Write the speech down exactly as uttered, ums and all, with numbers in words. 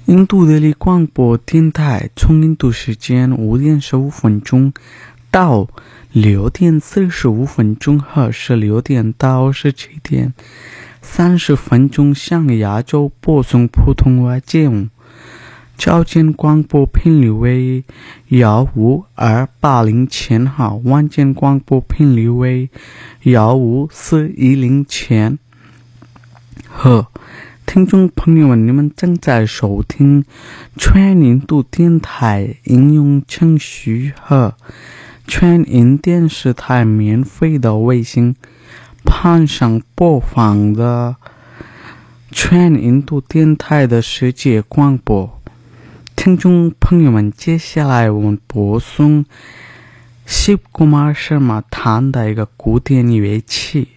印度德里广播电台从印度时间五点十五分钟到六点四十五分钟和十六点到十七点三十分钟向亚洲播送普通话节目。交件广播频率为幺五二八零千赫，晚间广播频率为幺五四一零千赫。听众朋友们，你们正在收听全印度电台应用程序和全印电视台免费的卫星盘上播放的全印度电台的世界广播。听众朋友们，接下来我们播送Shiv Kumar Sharma弹的一个古典乐器。